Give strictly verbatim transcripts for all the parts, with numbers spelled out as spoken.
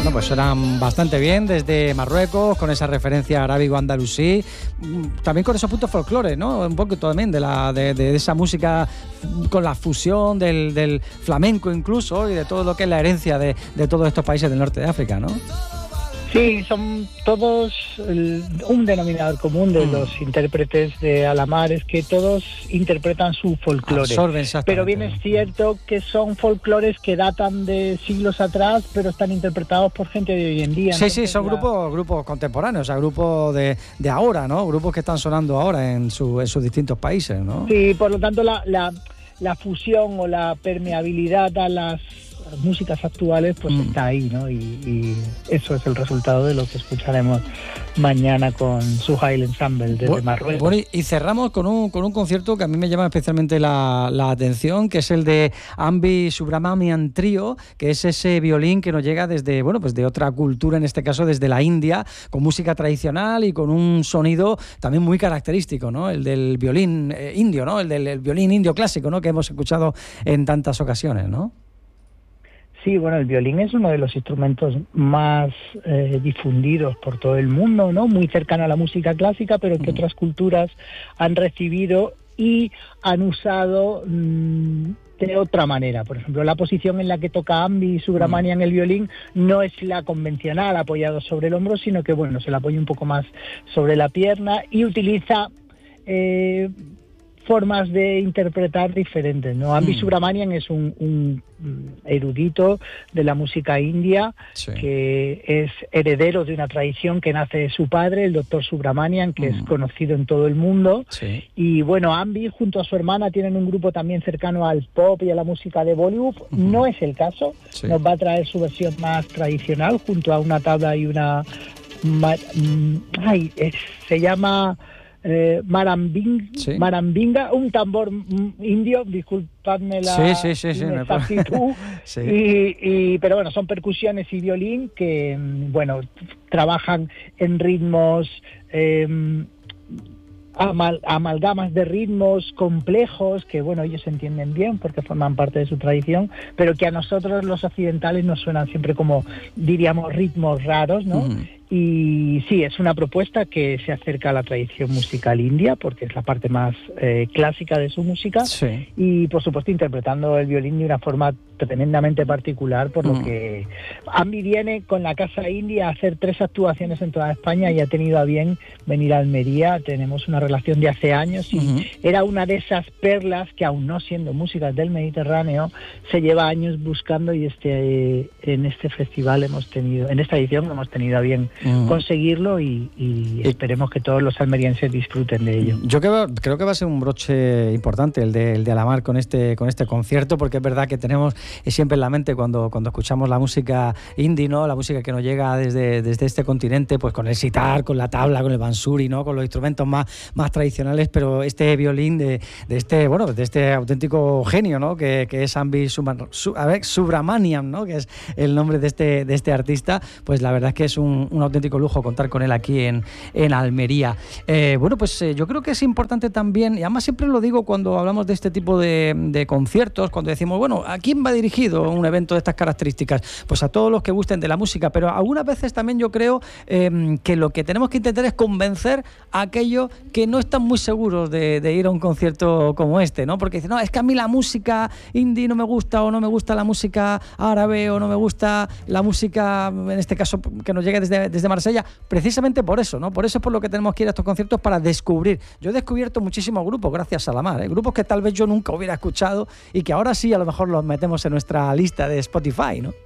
Bueno, pues suenan bastante bien desde Marruecos, con esa referencia arábigo-andalusí, también con esos puntos folclores, ¿no? Un poco también de, la, de, de esa música con la fusión del, del flamenco incluso y de todo lo que es la herencia de, de todos estos países del norte de África, ¿no? Sí, son todos el, un denominador común de mm. los intérpretes de Alamar, es que todos interpretan su folclore. Pero bien es cierto que son folclores que datan de siglos atrás, pero están interpretados por gente de hoy en día. Sí, sí, son la... grupos grupos contemporáneos, o sea, grupos de, de ahora, ¿no? Grupos que están sonando ahora en, su, en sus distintos países, ¿no? Sí, por lo tanto la, la, la fusión o la permeabilidad a las músicas actuales pues mm. está ahí, ¿no? Y, y eso es el resultado de lo que escucharemos mañana con Suhail Ensemble desde bueno, Marruecos. Bueno, y cerramos con un con un concierto que a mí me llama especialmente la, la atención, que es el de Ambi Subramanian Trio, que es ese violín que nos llega desde, bueno, pues de otra cultura, en este caso desde la India, con música tradicional y con un sonido también muy característico, ¿no? El del violín eh, indio, ¿no? El del el violín indio clásico, ¿no? Que hemos escuchado en tantas ocasiones, ¿no? Sí, bueno, el violín es uno de los instrumentos más eh, difundidos por todo el mundo, ¿no? Muy cercano a la música clásica, pero que mm. otras culturas han recibido y han usado mmm, de otra manera. Por ejemplo, la posición en la que toca Ambi Subramanian mm. el violín no es la convencional, apoyado sobre el hombro, sino que, bueno, se la apoya un poco más sobre la pierna y utiliza Eh, formas de interpretar diferentes, ¿no? Ambi mm. Subramanian es un, un erudito de la música india, sí. que es heredero de una tradición que nace de su padre, el doctor Subramanian, que mm. es conocido en todo el mundo. Sí. Y bueno, Ambi junto a su hermana tienen un grupo también cercano al pop y a la música de Bollywood. Mm. No es el caso. Sí. Nos va a traer su versión más tradicional junto a una tabla y una... Ay, es, se llama... Eh, marambing, sí. marambinga, un tambor indio, disculpadme la sí, sí, sí, sí, inexactitud, sí. y, y, pero bueno, son percusiones y violín que, bueno, trabajan en ritmos, eh, amal, amalgamas de ritmos complejos que, bueno, ellos entienden bien porque forman parte de su tradición, pero que a nosotros los occidentales nos suenan siempre como, diríamos, ritmos raros, ¿no? Uh-huh. Y sí, es una propuesta que se acerca a la tradición musical india, porque es la parte más eh, clásica de su música, sí. y por supuesto interpretando el violín de una forma tremendamente particular, por mm. lo que Ambi viene con la Casa India a hacer tres actuaciones en toda España y ha tenido a bien venir a Almería. Tenemos una relación de hace años y uh-huh. era una de esas perlas que, aún no siendo músicas del Mediterráneo, se lleva años buscando, y este eh, en este festival hemos tenido, en esta edición hemos tenido a bien Mm. conseguirlo y, y esperemos que todos los almerienses disfruten de ello. Yo creo, creo que va a ser un broche importante el de, el de Alamar con este con este concierto, porque es verdad que tenemos siempre en la mente cuando, cuando escuchamos la música indie, ¿no? La música que nos llega desde, desde este continente, pues con el sitar, con la tabla, con el bansuri, ¿no? Con los instrumentos más, más tradicionales, pero este violín de, de este, bueno, de este auténtico genio, ¿no? Que, que es Ambi Subramanian, ¿no? Que es el nombre de este, de este artista, pues la verdad es que es un, un auténtico lujo contar con él aquí en, en Almería. Eh, bueno, pues eh, yo creo que es importante también, y además siempre lo digo cuando hablamos de este tipo de, de conciertos, cuando decimos, bueno, ¿a quién va dirigido un evento de estas características? Pues a todos los que gusten de la música, pero algunas veces también yo creo eh, que lo que tenemos que intentar es convencer a aquellos que no están muy seguros de, de ir a un concierto como este, ¿no? Porque dicen, no, es que a mí la música indie no me gusta, o no me gusta la música árabe, o no me gusta la música, en este caso, que nos llegue desde desde Marsella, precisamente por eso, ¿no? Por eso es por lo que tenemos que ir a estos conciertos, para descubrir. Yo he descubierto muchísimos grupos gracias a Alamar, ¿eh? Grupos que tal vez yo nunca hubiera escuchado y que ahora sí a lo mejor los metemos en nuestra lista de Spotify, ¿no?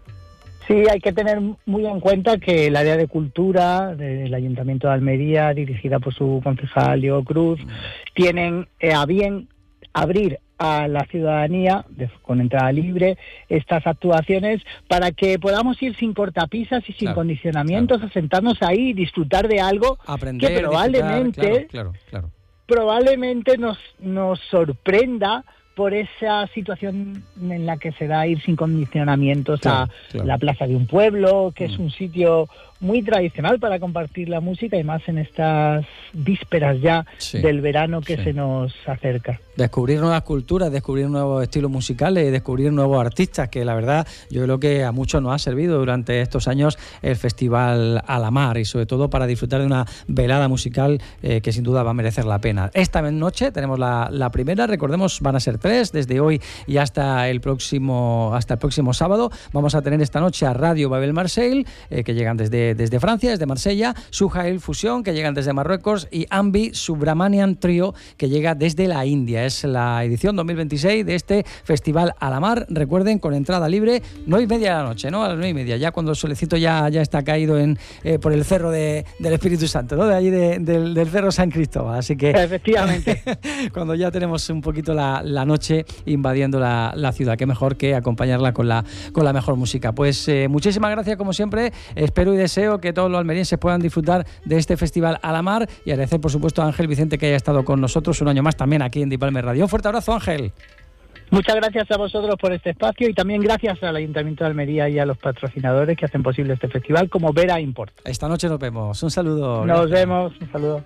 Sí, hay que tener muy en cuenta que el área de cultura del Ayuntamiento de Almería, dirigida por su concejal Leo Cruz, tienen eh, a bien abrir a la ciudadanía de, con entrada libre estas actuaciones, para que podamos ir sin cortapisas y sin claro, condicionamientos, claro. a sentarnos ahí y disfrutar de algo Aprender, que probablemente claro, claro, claro. probablemente nos, nos sorprenda por esa situación en la que se da ir sin condicionamientos claro, a claro. la plaza de un pueblo, que mm. es un sitio muy tradicional para compartir la música y más en estas vísperas ya sí, del verano que sí. se nos acerca. Descubrir nuevas culturas, descubrir nuevos estilos musicales y descubrir nuevos artistas, que la verdad yo creo que a muchos nos ha servido durante estos años el Festival Alamar, y sobre todo para disfrutar de una velada musical eh, que sin duda va a merecer la pena. Esta noche tenemos la, la primera, recordemos, van a ser tres, desde hoy y hasta el próximo hasta el próximo sábado. Vamos a tener esta noche a Radio Babel Marseille, eh, que llegan desde, desde Francia, desde Marsella, Suhail Fusión, que llegan desde Marruecos, y Ambi Subramanian Trio, que llega desde la India. Es la edición dos mil veintiséis de este Festival Alamar, recuerden, con entrada libre, nueve y media de la noche, ¿no? A las nueve y media, ya cuando el solecito ya, ya está caído en eh, por el cerro de, del Espíritu Santo, ¿no? De allí de, del, del cerro San Cristóbal, así que efectivamente cuando ya tenemos un poquito la, la noche invadiendo la, la ciudad, qué mejor que acompañarla con la, con la mejor música. Pues eh, muchísimas gracias como siempre, espero y deseo que todos los almerienses puedan disfrutar de este Festival Alamar, y agradecer por supuesto a Ángel Vicente que haya estado con nosotros un año más también aquí en Dipalme Radio. Un fuerte abrazo, Ángel. Muchas gracias a vosotros por este espacio, y también gracias al Ayuntamiento de Almería y a los patrocinadores que hacen posible este festival, como Vera Import. Esta noche nos vemos. Un saludo. Nos gracias. vemos. Un saludo.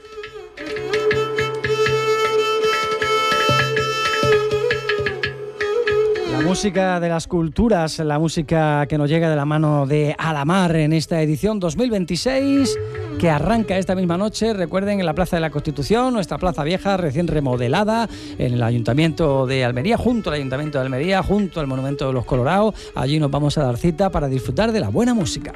La música de las culturas, la música que nos llega de la mano de Alamar en esta edición dos mil veintiséis, que arranca esta misma noche, recuerden, en la Plaza de la Constitución, nuestra plaza vieja recién remodelada, en el Ayuntamiento de Almería, junto al Ayuntamiento de Almería, junto al Monumento de los Colorados. Allí nos vamos a dar cita para disfrutar de la buena música.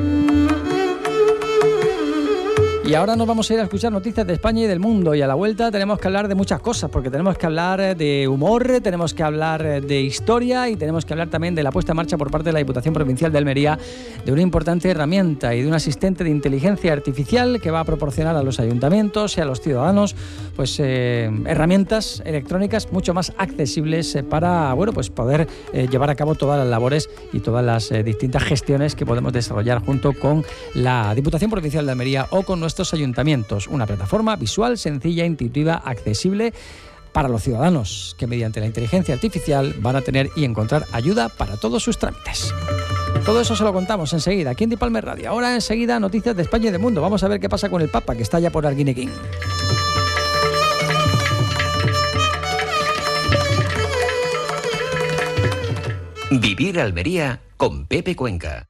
Y ahora nos vamos a ir a escuchar noticias de España y del mundo, y a la vuelta tenemos que hablar de muchas cosas, porque tenemos que hablar de humor, tenemos que hablar de historia, y tenemos que hablar también de la puesta en marcha por parte de la Diputación Provincial de Almería de una importante herramienta y de un asistente de inteligencia artificial que va a proporcionar a los ayuntamientos y a los ciudadanos pues eh, herramientas electrónicas mucho más accesibles eh, para bueno pues poder eh, llevar a cabo todas las labores y todas las eh, distintas gestiones que podemos desarrollar junto con la Diputación Provincial de Almería o con nuestros ayuntamientos. Una plataforma visual, sencilla, intuitiva, accesible para los ciudadanos, que mediante la inteligencia artificial van a tener y encontrar ayuda para todos sus trámites. Todo eso se lo contamos enseguida aquí en Dipalme Radio. Ahora enseguida noticias de España y del mundo. Vamos a ver qué pasa con el Papa, que está ya por Arguineguín. Vivir Almería con Pepe Cuenca.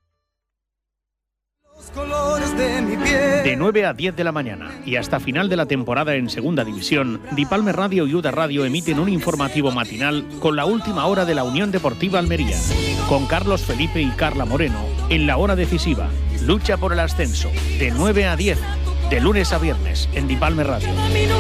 De nueve a diez de la mañana y hasta final de la temporada en Segunda División, Dipalme Radio y Uda Radio emiten un informativo matinal con la última hora de la Unión Deportiva Almería, con Carlos Felipe y Carla Moreno en la hora decisiva. Lucha por el ascenso, de nueve a diez, de lunes a viernes en Dipalme Radio.